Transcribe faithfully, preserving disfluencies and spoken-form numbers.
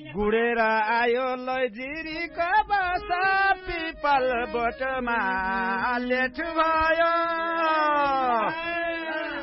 गुडेर आयो लैजिरीको बसा पिपल बोटमा लेठ भयो